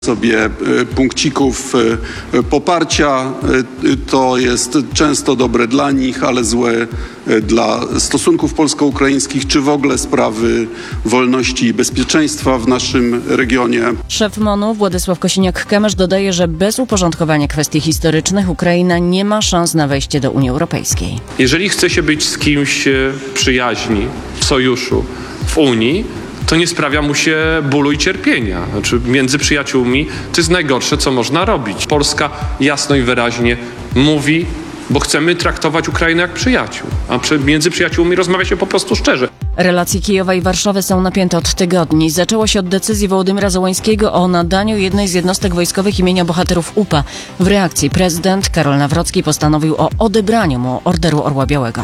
sobie punkcików poparcia. To jest często dobre dla nich, ale złe dla stosunków polsko-ukraińskich, czy w ogóle sprawy wolności i bezpieczeństwa w naszym regionie. Szef MON-u Władysław Kosiniak-Kamysz dodaje, że bez uporządkowania kwestii historycznych Ukraina nie ma szans na wejście do Unii Europejskiej. Jeżeli chce się być z kimś przyjaźni, w sojuszu, w Unii, to nie sprawia mu się bólu i cierpienia. Znaczy, między przyjaciółmi to jest najgorsze, co można robić. Polska jasno i wyraźnie mówi, bo chcemy traktować Ukrainę jak przyjaciół, a między przyjaciółmi rozmawia się po prostu szczerze. Relacje Kijowa i Warszawy są napięte od tygodni. Zaczęło się od decyzji Wołodymyra Zełańskiego o nadaniu jednej z jednostek wojskowych imienia bohaterów UPA. W reakcji prezydent Karol Nawrocki postanowił o odebraniu mu Orderu Orła Białego.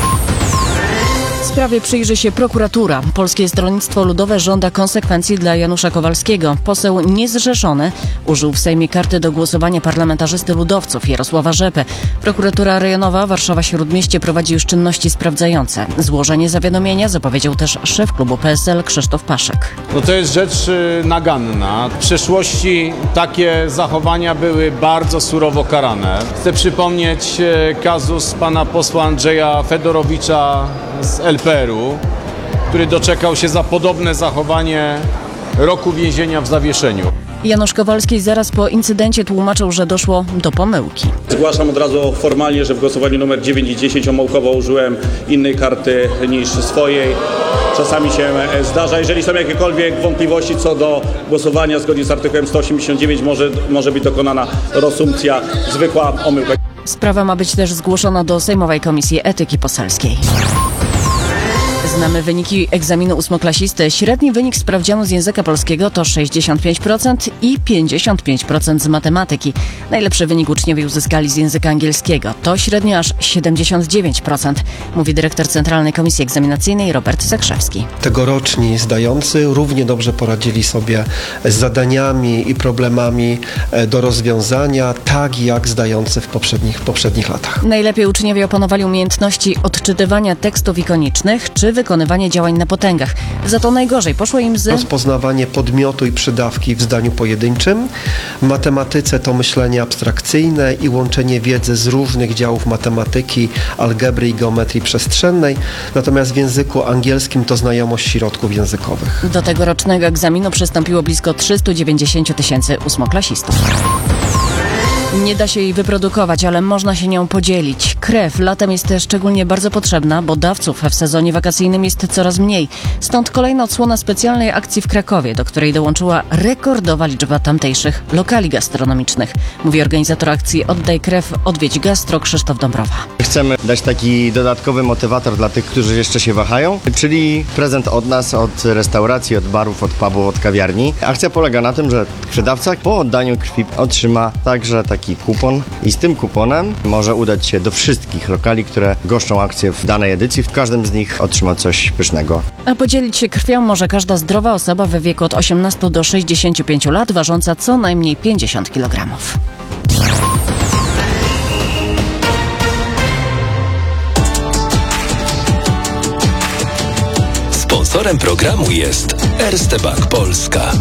Sprawie przyjrzy się prokuratura. Polskie Stronnictwo Ludowe żąda konsekwencji dla Janusza Kowalskiego. Poseł niezrzeszony użył w Sejmie karty do głosowania parlamentarzysty ludowców Jarosława Rzepy. Prokuratura rejonowa Warszawa-Śródmieście prowadzi już czynności sprawdzające. Złożenie zawiadomienia zapowiedział też szef klubu PSL Krzysztof Paszyk. To jest rzecz naganna. W przeszłości takie zachowania były bardzo surowo karane. Chcę przypomnieć kazus pana posła Andrzeja Fedorowicza z LPR-u, który doczekał się za podobne zachowanie roku więzienia w zawieszeniu. Janusz Kowalski zaraz po incydencie tłumaczył, że doszło do pomyłki. Zgłaszam od razu formalnie, że w głosowaniu numer 9 i 10 omyłkowo użyłem innej karty niż swojej. Czasami się zdarza. Jeżeli są jakiekolwiek wątpliwości co do głosowania zgodnie z artykułem 189, może być dokonana reasumpcja, zwykła omyłka. Sprawa ma być też zgłoszona do Sejmowej Komisji Etyki Poselskiej. Znamy wyniki egzaminu ósmoklasisty. Średni wynik sprawdzianu z języka polskiego to 65% i 55% z matematyki. Najlepszy wynik uczniowie uzyskali z języka angielskiego. To średnio aż 79%, mówi dyrektor Centralnej Komisji Egzaminacyjnej Robert Zakrzewski. Tegoroczni zdający równie dobrze poradzili sobie z zadaniami i problemami do rozwiązania, tak jak zdający w poprzednich latach. Najlepiej uczniowie opanowali umiejętności odczytywania tekstów ikonicznych czy wykonywanie działań na potęgach. Za to najgorzej poszło im z rozpoznawanie podmiotu i przydawki w zdaniu pojedynczym. W matematyce to myślenie abstrakcyjne i łączenie wiedzy z różnych działów matematyki, algebry i geometrii przestrzennej. Natomiast w języku angielskim to znajomość środków językowych. Do tegorocznego egzaminu przystąpiło blisko 390 000 ósmoklasistów. Nie da się jej wyprodukować, ale można się nią podzielić. Krew latem jest szczególnie bardzo potrzebna, bo dawców w sezonie wakacyjnym jest coraz mniej. Stąd kolejna odsłona specjalnej akcji w Krakowie, do której dołączyła rekordowa liczba tamtejszych lokali gastronomicznych. Mówi organizator akcji Oddaj Krew, Odwiedź Gastro Krzysztof Dąbrowa. Chcemy dać taki dodatkowy motywator dla tych, którzy jeszcze się wahają, czyli prezent od nas, od restauracji, od barów, od pubów, od kawiarni. Akcja polega na tym, że krwiodawca po oddaniu krwi otrzyma także taki kupon i z tym kuponem może udać się do wszystkich lokali, które goszczą akcję w danej edycji. W każdym z nich otrzyma coś pysznego. A podzielić się krwią może każda zdrowa osoba w wieku od 18 do 65 lat, ważąca co najmniej 50 kg. Sponsorem programu jest Erste Bank Polska.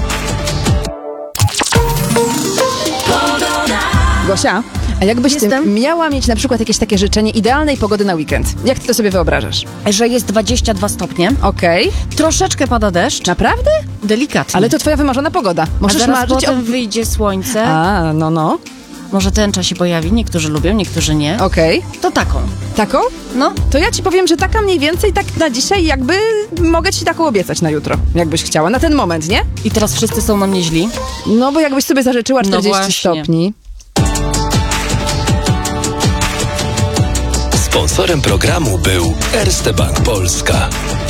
Gosia, a jakbyś miała mieć na przykład jakieś takie życzenie idealnej pogody na weekend? Jak ty to sobie wyobrażasz? Że jest 22 stopnie. Okej. Troszeczkę pada deszcz. Naprawdę? Delikatnie. Ale to twoja wymarzona pogoda. Możesz marzyć potem wyjdzie słońce. A, no. Może tęcza się pojawi. Niektórzy lubią, niektórzy nie. Okej. To taką. Taką? No. To ja ci powiem, że taka mniej więcej tak na dzisiaj jakby mogę ci taką obiecać na jutro. Jakbyś chciała. Na ten moment, nie? I teraz wszyscy są na mnie źli. No bo jakbyś sobie zażyczyła 40 stopni. Sponsorem programu był Erste Bank Polska.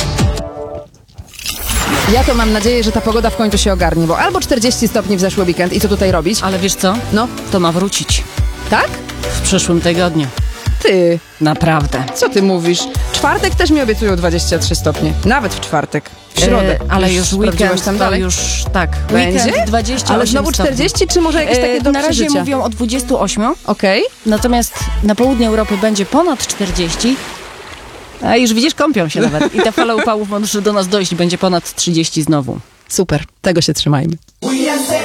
Ja to mam nadzieję, że ta pogoda w końcu się ogarnie, bo albo 40 stopni w zeszły weekend i co tutaj robić? Ale wiesz co? No. To ma wrócić. Tak? W przyszłym tygodniu. Ty. Naprawdę. Co ty mówisz? Czwartek też mi obiecują 23 stopnie. Nawet w czwartek. W środę. Ale już weekend tam to dalej? już tak. Będzie? Weekend 28 Ale znowu 40 czy może jakieś takie do Na razie przeżycia? mówią o 28. Okej. Natomiast na południu Europy będzie ponad 40. A już widzisz, kąpią się nawet. I ta fala upałów może do nas dojść. Będzie ponad 30 znowu. Super. Tego się trzymajmy.